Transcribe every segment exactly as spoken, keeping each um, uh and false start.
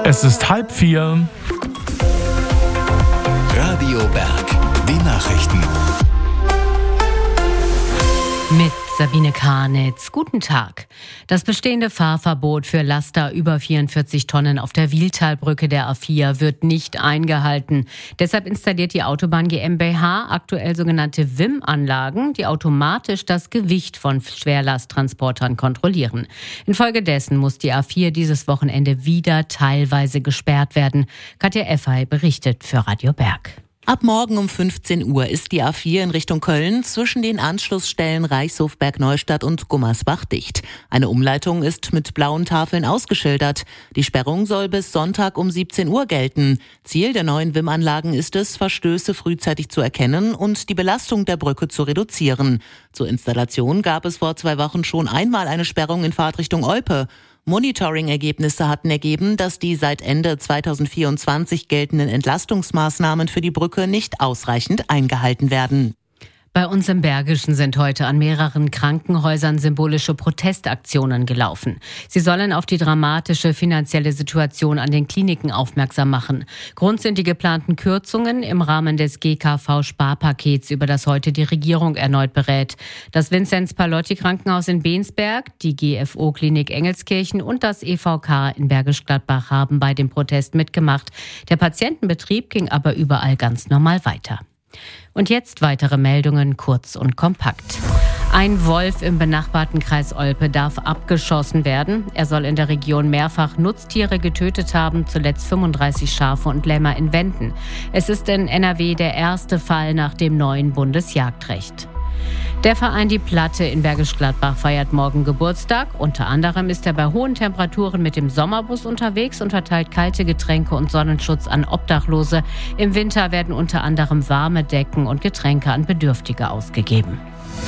Es ist halb vier. Radio Berg, die Nachrichten. Mit Sabine Karnitz. Guten Tag. Das bestehende Fahrverbot für Laster über vierundvierzig Tonnen auf der Wiehltalbrücke der A vier wird nicht eingehalten. Deshalb installiert die Autobahn GmbH aktuell sogenannte W I M-Anlagen, die automatisch das Gewicht von Schwerlasttransportern kontrollieren. Infolgedessen muss die A vier dieses Wochenende wieder teilweise gesperrt werden. Katja Effay berichtet für Radio Berg. Ab morgen um fünfzehn Uhr ist die A vier in Richtung Köln zwischen den Anschlussstellen Reichshof-Bergneustadt und Gummersbach dicht. Eine Umleitung ist mit blauen Tafeln ausgeschildert. Die Sperrung soll bis Sonntag um siebzehn Uhr gelten. Ziel der neuen W I M-Anlagen ist es, Verstöße frühzeitig zu erkennen und die Belastung der Brücke zu reduzieren. Zur Installation gab es vor zwei Wochen schon einmal eine Sperrung in Fahrtrichtung Olpe. Monitoring-Ergebnisse hatten ergeben, dass die seit Ende zweitausendvierundzwanzig geltenden Entlastungsmaßnahmen für die Brücke nicht ausreichend eingehalten werden. Bei uns im Bergischen sind heute an mehreren Krankenhäusern symbolische Protestaktionen gelaufen. Sie sollen auf die dramatische finanzielle Situation an den Kliniken aufmerksam machen. Grund sind die geplanten Kürzungen im Rahmen des G K V-Sparpakets, über das heute die Regierung erneut berät. Das Vinzenz-Pallotti-Krankenhaus in Bensberg, die G F O-Klinik Engelskirchen und das E V K in Bergisch Gladbach haben bei dem Protest mitgemacht. Der Patientenbetrieb ging aber überall ganz normal weiter. Und jetzt weitere Meldungen, kurz und kompakt. Ein Wolf im benachbarten Kreis Olpe darf abgeschossen werden. Er soll in der Region mehrfach Nutztiere getötet haben, zuletzt fünfunddreißig Schafe und Lämmer in Wenden. Es ist in N R W der erste Fall nach dem neuen Bundesjagdrecht. Der Verein Die Platte in Bergisch Gladbach feiert morgen Geburtstag. Unter anderem ist er bei hohen Temperaturen mit dem Sommerbus unterwegs und verteilt kalte Getränke und Sonnenschutz an Obdachlose. Im Winter werden unter anderem warme Decken und Getränke an Bedürftige ausgegeben.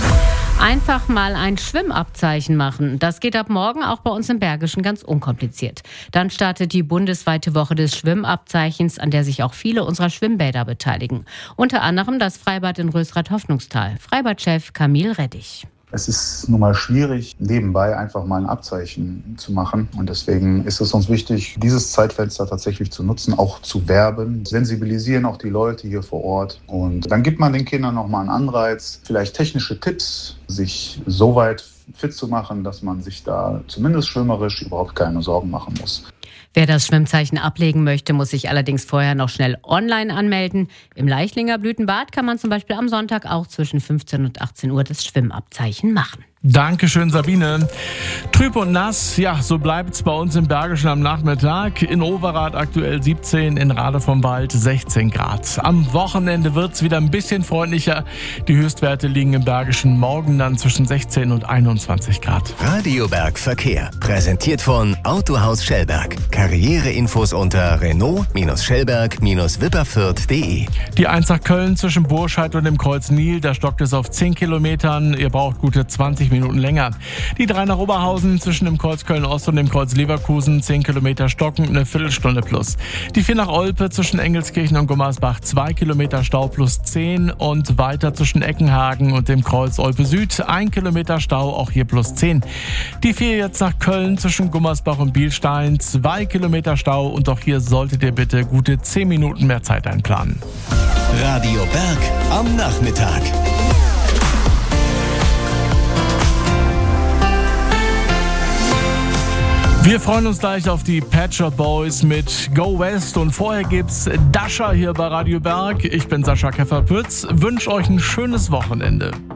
Einfach mal ein Schwimmabzeichen machen. Das geht ab morgen auch bei uns im Bergischen ganz unkompliziert. Dann startet die bundesweite Woche des Schwimmabzeichens, an der sich auch viele unserer Schwimmbäder beteiligen. Unter anderem das Freibad in Rösrath-Hoffnungstal. Freibadchef Kamil Reddich. Es ist nun mal schwierig, nebenbei einfach mal ein Abzeichen zu machen. Und deswegen ist es uns wichtig, dieses Zeitfenster tatsächlich zu nutzen, auch zu werben, sensibilisieren auch die Leute hier vor Ort. Und dann gibt man den Kindern nochmal einen Anreiz, vielleicht technische Tipps, sich so weit fit zu machen, dass man sich da zumindest schwimmerisch überhaupt keine Sorgen machen muss. Wer das Schwimmzeichen ablegen möchte, muss sich allerdings vorher noch schnell online anmelden. Im Leichlinger Blütenbad kann man zum Beispiel am Sonntag auch zwischen fünfzehn und achtzehn Uhr das Schwimmabzeichen machen. Dankeschön, Sabine. Trüb und nass, ja, so bleibt's bei uns im Bergischen am Nachmittag. In Overath aktuell siebzehn, in Rade vom Wald sechzehn Grad. Am Wochenende wird's wieder ein bisschen freundlicher. Die Höchstwerte liegen im Bergischen morgen dann zwischen sechzehn und einundzwanzig Grad. Radio Berg Verkehr, präsentiert von Autohaus Schellberg. Karriereinfos unter Renault-Schellberg-Wipperfürth punkt de. Die eins nach Köln zwischen Burscheid und dem Kreuz Nil, da stockt es auf zehn Kilometern. Ihr braucht gute zwanzig Minuten länger. Die drei nach Oberhausen zwischen dem Kreuz Köln-Ost und dem Kreuz Leverkusen, zehn Kilometer stockend, eine Viertelstunde plus. Die vier nach Olpe zwischen Engelskirchen und Gummersbach, zwei Kilometer Stau plus zehn und weiter zwischen Eckenhagen und dem Kreuz Olpe Süd, ein Kilometer Stau, auch hier plus zehn. Die vier jetzt nach Köln zwischen Gummersbach und Bielstein, zwei Kilometer Stau und auch hier solltet ihr bitte gute zehn Minuten mehr Zeit einplanen. Radio Berg am Nachmittag. Wir freuen uns gleich auf die Pet Shop Boys mit Go West und vorher gibt's Dasha hier bei Radio Berg. Ich bin Sascha Keffer-Pütz, wünsche euch ein schönes Wochenende.